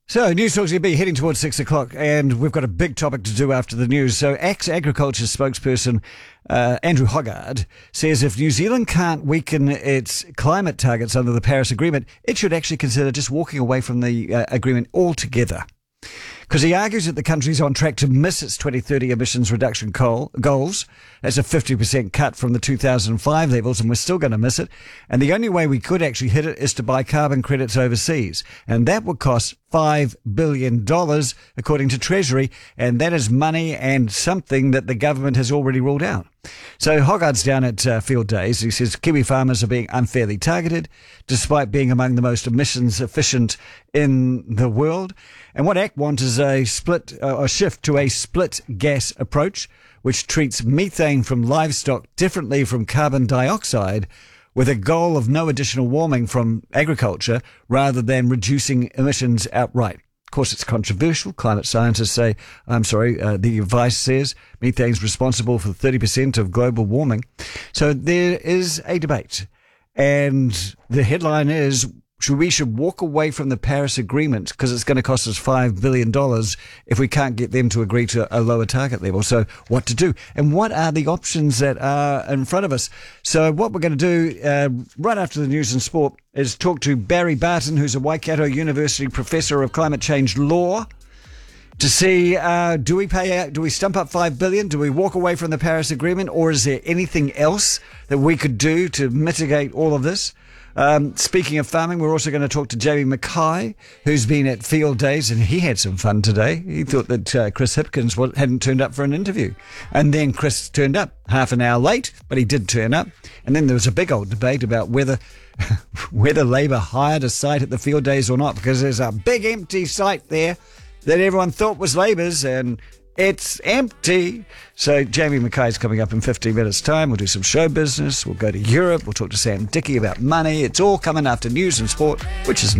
So, News Talks will be heading towards 6 o'clock, and we've got a big topic to do after the news. So, Agriculture spokesperson Andrew Hoggard says if New Zealand can't weaken its climate targets under the Paris Agreement, it should actually consider just walking away from the agreement altogether. Because he argues that the country's on track to miss its 2030 emissions reduction goals. That's a 50% cut from the 2005 levels, and we're still going to miss it. And the only way we could actually hit it is to buy carbon credits overseas. And that would cost $5 billion, according to Treasury. And that is money and something that the government has already ruled out. So Hoggard's down at Field Days. He says Kiwi farmers are being unfairly targeted, despite being among the most emissions efficient in the world. And what ACT want is a shift to a split gas approach, which treats methane from livestock differently from carbon dioxide, with a goal of no additional warming from agriculture rather than reducing emissions outright. Of course, it's controversial. Climate scientists say, the advice says methane is responsible for 30% of global warming. So there is a debate. And the headline is, we should walk away from the Paris Agreement because it's going to cost us $5 billion if we can't get them to agree to a lower target level. So what to do? And what are the options that are in front of us? So what we're going to do right after the news and sport is talk to Barry Barton, who's a Waikato University professor of climate change law, to see do we stump up $5 billion? Do we walk away from the Paris Agreement? Or is there anything else that we could do to mitigate all of this? Speaking of farming, we're also going to talk to Jamie Mackay, who's been at Field Days, and he had some fun today. He thought that Chris Hipkins hadn't turned up for an interview. And then Chris turned up half an hour late, but he did turn up. And then there was a big old debate about whether Labour hired a site at the Field Days or not, because there's a big empty site there that everyone thought was Labour's, and it's empty. So Jamie Mackay's coming up in 15 minutes' time. We'll do some show business. We'll go to Europe. We'll talk to Sam Dickey about money. It's all coming after news and sport, which is